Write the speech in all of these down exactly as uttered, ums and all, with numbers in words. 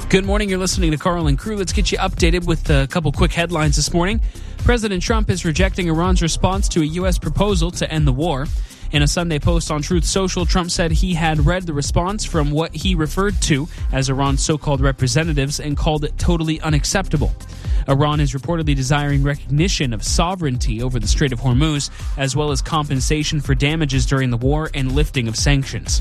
Good morning. You're listening to Carl and Crew. Let's get you updated with a couple quick headlines this morning. President Trump is rejecting Iran's response to a U S proposal to end the war. In a Sunday post on Truth Social, Trump said he had read the response from what he referred to as Iran's so-called representatives and called it totally unacceptable. Iran is reportedly desiring recognition of sovereignty over the Strait of Hormuz, as well as compensation for damages during the war and lifting of sanctions.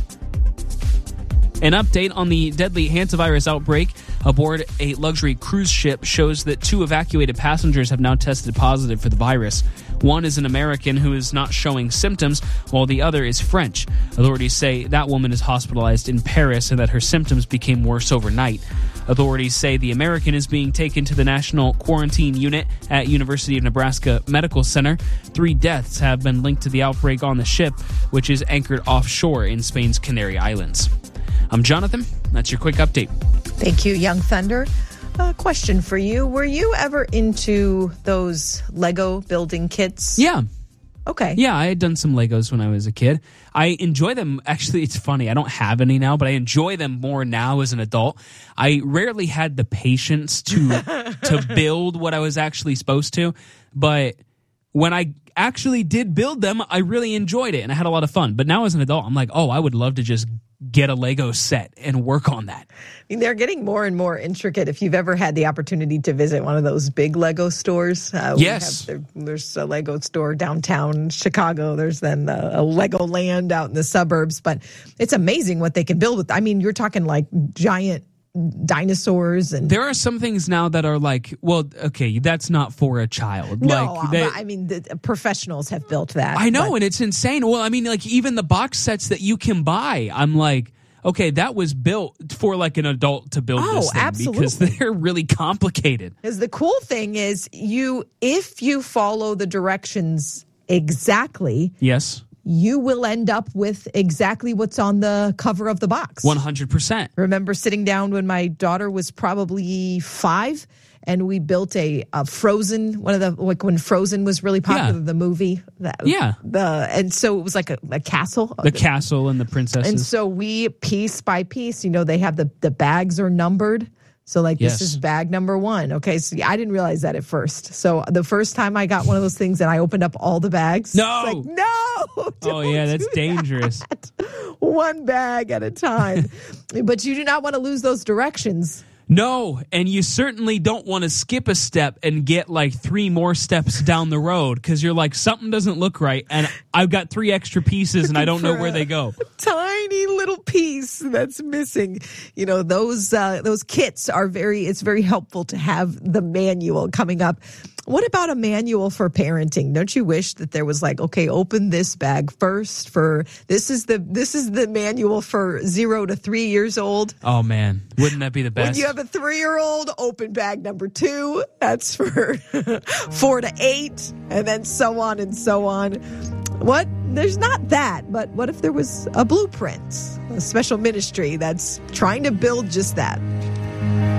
An update on the deadly hantavirus outbreak aboard a luxury cruise ship shows that two evacuated passengers have now tested positive for the virus. One is an American who is not showing symptoms, while the other is French. Authorities say that woman is hospitalized in Paris and that her symptoms became worse overnight. Authorities say the American is being taken to the National Quarantine Unit at University of Nebraska Medical Center. Three deaths have been linked to the outbreak on the ship, which is anchored offshore in Spain's Canary Islands. I'm Jonathan. That's your quick update. Thank you, Young Thunder. A question for you. Were you ever into those Lego building kits? Yeah. Okay. Yeah, I had done some Legos when I was a kid. I enjoy them. Actually, it's funny. I don't have any now, but I enjoy them more now as an adult. I rarely had the patience to to build what I was actually supposed to, but when I actually did build them, I really enjoyed it and I had a lot of fun. But now as an adult, I'm like, oh, I would love to just get a Lego set and work on that. I mean, they're getting more and more intricate. If you've ever had the opportunity to visit one of those big Lego stores, uh, yes, we have, there, there's a Lego store downtown Chicago. There's then a, a Lego Land out in the suburbs. But it's amazing what they can build with. I mean, you're talking like giant dinosaurs, and there are some things now that are like, well, okay, that's not for a child. No, like they, I mean, the professionals have built that. I know, but. and it's insane. Well, I mean, like even the box sets that you can buy, I'm like, okay, that was built for like an adult to build oh, this thing absolutely. Because they're really complicated. Because the cool thing is, you if you follow the directions exactly, yes, you will end up with exactly what's on the cover of the box. one hundred percent. Remember sitting down when my daughter was probably five and we built a, a Frozen, one of the, like when Frozen was really popular, yeah. the movie. That, yeah. The, and so it was like a, a castle. The castle and the princesses. And so we, piece by piece, you know, they have the, the bags are numbered. So like yes. this is bag number one. Okay, so I didn't realize that at first. So the first time I got one of those things and I opened up all the bags. No. It's like, no. Oh, yeah, that's dangerous. That. One bag at a time. But you do not want to lose those directions. No, and you certainly don't want to skip a step and get like three more steps down the road because you're like, something doesn't look right, and I've got three extra pieces and I don't know where they go. Tiny little piece that's missing. You know, those uh, those kits are very, it's very helpful to have the manual coming up. What about a manual for parenting? Don't you wish that there was like, okay, open this bag first for this is the this is the manual for zero to three years old. Oh man, wouldn't that be the best? When you have a three-year-old, open bag number two. That's for four to eight, and then so on and so on. What? There's not that, but what if there was a blueprint, a special ministry that's trying to build just that?